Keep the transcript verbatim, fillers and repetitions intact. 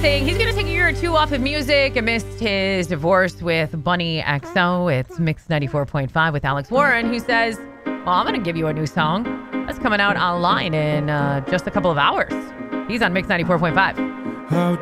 saying he's going to take a year or two off of music amidst his divorce with Bunny X O. It's Mix ninety-four point five with Alex Warren, who says, well, I'm going to give you a new song. That's coming out online in uh, just a couple of hours. He's on Mix ninety-four point five. How